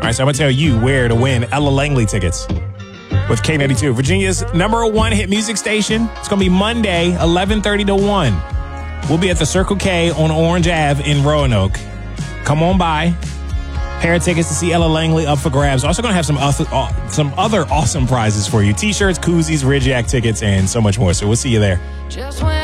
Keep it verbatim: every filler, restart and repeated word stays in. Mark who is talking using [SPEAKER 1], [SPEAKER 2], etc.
[SPEAKER 1] right, so I'm going to tell you where to win Ella Langley tickets with K ninety-two, Virginia's number one hit music station. It's going to be Monday, eleven thirty to one. We'll be at the Circle K on Orange Avenue in Roanoke. Come on by. Pair of tickets to see Ella Langley up for grabs. Also going to have some other, uh, some other awesome prizes for you. T-shirts, koozies, Ridge Yak tickets, and so much more. So we'll see you there. Just when